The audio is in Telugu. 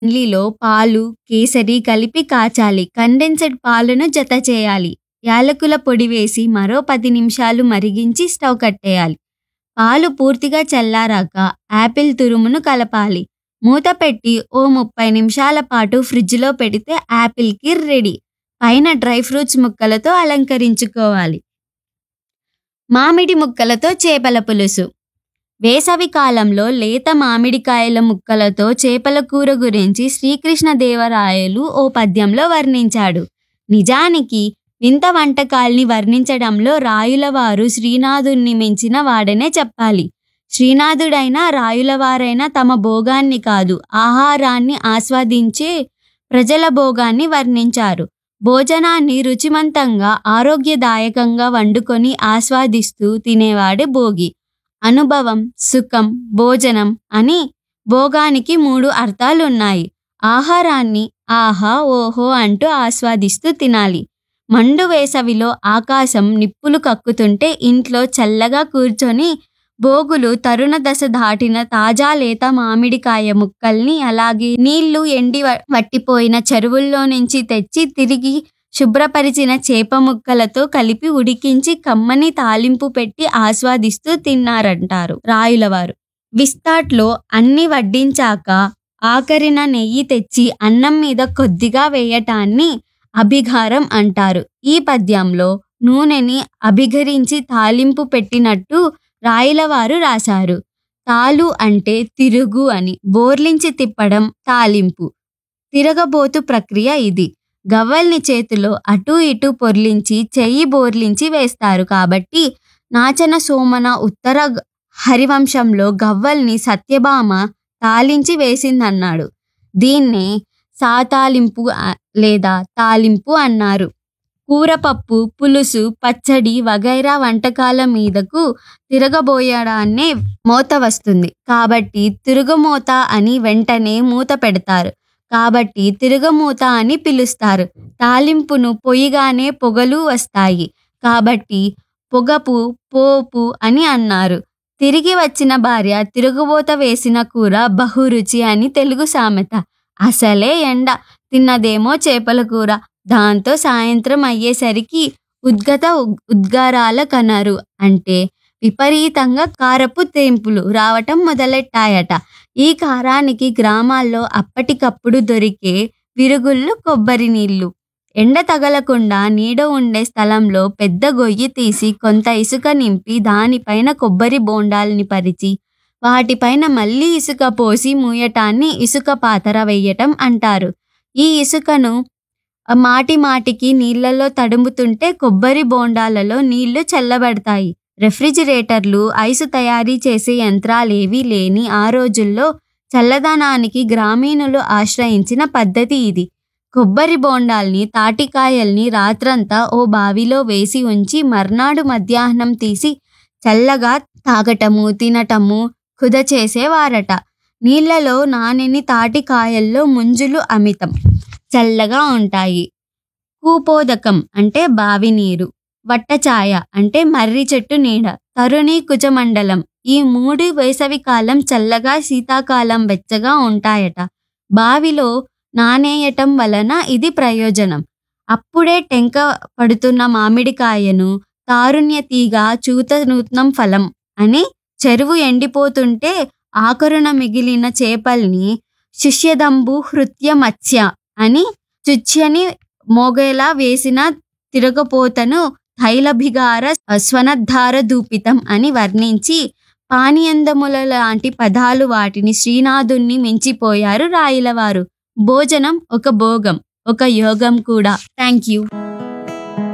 బాండ్లీలో పాలు, కేసరి కలిపి కాచాలి. కండెన్స్డ్ పాలను జత చేయాలి. యాలకుల పొడి వేసి మరో 10 నిమిషాలు మరిగించి స్టవ్ కట్టేయాలి. పాలు పూర్తిగా చల్లారాక యాపిల్ తురుమును కలపాలి. మూత పెట్టి ఓ 30 నిమిషాల పాటు ఫ్రిడ్జ్లో పెడితే యాపిల్ కీర్ రెడీ. పైన డ్రై ఫ్రూట్స్ ముక్కలతో అలంకరించుకోవాలి. మామిడి ముక్కలతో చేపల పులుసు. వేసవి కాలంలో లేత మామిడికాయల ముక్కలతో చేపల కూర గురించి శ్రీకృష్ణదేవరాయలు ఓ పద్యంలో వర్ణించాడు. నిజానికి వింత వంటకాల్ని వర్ణించడంలో రాయులవారు శ్రీనాథుణ్ణి మించిన వాడనే చెప్పాలి. శ్రీనాథుడైనా రాయులవారైనా తమ భోగాన్ని కాదు, ఆహారాన్ని ఆస్వాదించే ప్రజల భోగాన్ని వర్ణించారు. భోజనాన్ని రుచిమంతంగా, ఆరోగ్యదాయకంగా వండుకొని ఆస్వాదిస్తూ తినేవాడే భోగి. అనుభవం, సుఖం, భోజనం అని భోగానికి 3 అర్థాలున్నాయి. ఆహారాన్ని ఆహా ఓహో అంటూ ఆస్వాదిస్తూ తినాలి. మండు వేసవిలో ఆకాశం నిప్పులు కక్కుతుంటే ఇంట్లో చల్లగా కూర్చొని భోగులు తరుణ దశ దాటిన తాజా లేత మామిడికాయ ముక్కల్ని, అలాగే నీళ్లు ఎండి వట్టిపోయిన చెరువుల్లో నుంచి తెచ్చి తిరిగి శుభ్రపరిచిన చేప ముక్కలతో కలిపి ఉడికించి కమ్మని తాలింపు పెట్టి ఆస్వాదిస్తూ తిన్నారంటారు రాయులవారు. విస్తాట్లో అన్ని వడ్డించాక ఆఖరిన నెయ్యి తెచ్చి అన్నం మీద కొద్దిగా వేయటాన్ని అభిఘారం అంటారు. ఈ పద్యంలో నూనెని అభిఘరించి తాలింపు పెట్టినట్టు రాయులవారు రాశారు. తాలు అంటే తిరుగు అని, బోర్లించి తిప్పడం తాలింపు. తిరగబోతు ప్రక్రియ ఇది. గవ్వల్ని చేతిలో అటూ ఇటూ పొర్లించి చెయ్యి బోర్లించి వేస్తారు కాబట్టి నాచన సోమన ఉత్తర హరివంశంలో గవ్వల్ని సత్యభామ తాలించి వేసిందన్నాడు. దీన్నే సాతాలింపు లేదా తాలింపు అన్నారు. కూరపప్పు, పులుసు, పచ్చడి వగైరా వంటకాల మీదకు తిరగబోయడాన్నే మోత వస్తుంది కాబట్టి తిరుగుమోత అని పోంటనే మూత పెడతారు కాబట్టి తిరగమూత అని పిలుస్తారు. తాలింపును పొయ్యిగానే పొగలు వస్తాయి కాబట్టి పొగపు, పోపు అని అన్నారు. తిరిగి వచ్చిన భార్య తిరుగుబోత వేసిన కూర బహురుచి అని తెలుగు సామెత. అసలే ఎండ, తిన్నదేమో చేపల కూర. దాంతో సాయంత్రం అయ్యేసరికి ఉద్గారాల కనరు అంటే విపరీతంగా కారపు తెంపులు రావటం మొదలెట్టాయట. ఈ కారానికి గ్రామాల్లో అప్పటికప్పుడు దొరికే విరుగుళ్ళు కొబ్బరి నీళ్లు. ఎండ తగలకుండా నీడ ఉండే స్థలంలో పెద్ద గొయ్యి తీసి కొంత ఇసుక నింపి దానిపైన కొబ్బరి బోండాల్ని పరిచి వాటిపైన మళ్ళీ ఇసుక పోసి మూయటాన్ని ఇసుక పాతర వేయటం అంటారు. ఈ ఇసుకను మాటి మాటికి నీళ్లలో తడుముతుంటే కొబ్బరి బోండాలలో నీళ్లు చల్లబడతాయి. రెఫ్రిజిరేటర్లు, ఐసు తయారీ చేసే యంత్రాలేవీ లేని ఆ రోజుల్లో చల్లదనానికి గ్రామీణులు ఆశ్రయించిన పద్ధతి ఇది. కొబ్బరి బోండాల్ని, తాటికాయల్ని రాత్రంతా ఓ బావిలో వేసి ఉంచి మర్నాడు మధ్యాహ్నం తీసి చల్లగా తాగటము, తినటము కుద చేసేవారట. నీళ్లలో నానెని తాటికాయల్లో ముంజులు అమితం చల్లగా ఉంటాయి. కూపోదకం అంటే బావి నీరు, వట్టఛాయ అంటే మర్రి చెట్టు నీడ, తరుణి కుజమండలం ఈ 3 వేసవికాలం చల్లగా, శీతాకాలం వెచ్చగా ఉంటాయట. బావిలో నానేయటం వలన ఇది ప్రయోజనం. అప్పుడే టెంక పడుతున్న మామిడికాయను తారుణ్య తీగ చూతనూత్నం ఫలం అని, చెరువు ఎండిపోతుంటే ఆఖరున మిగిలిన చేపల్ని శిష్యదంబు హృత్య మత్స్య అని, చుచ్యని మోగేలా వేసిన తిరగపోతను తైలభిగార స్వనద్ధార దూపితం అని వర్ణించి పానీయందముల లాంటి పదాలు వాటిని శ్రీనాథుణ్ణి మించిపోయారు రాయులవారు. భోజనం ఒక భోగం, ఒక యోగం కూడా. Thank you.